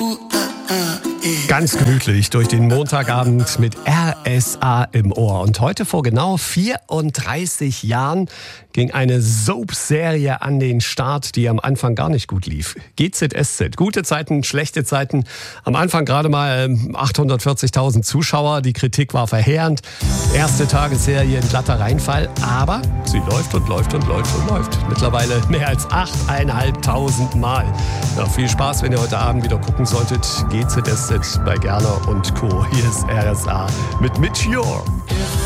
Ganz gemütlich durch den Montagabend mit RSA im Ohr. Und heute vor genau 34 Jahren ging eine Soap-Serie an den Start, die am Anfang gar nicht gut lief. GZSZ. Gute Zeiten, schlechte Zeiten. Am Anfang gerade mal 840.000 Zuschauer. Die Kritik war verheerend. Erste Tagesserie, ein glatter Reinfall. Aber sie läuft und läuft und läuft und läuft. Mittlerweile mehr als 8.500 Mal. Ja, viel Spaß, wenn ihr heute Abend wieder gucken solltet. GZSZ bei Gerner und Co. Hier ist RSA mit Meteor.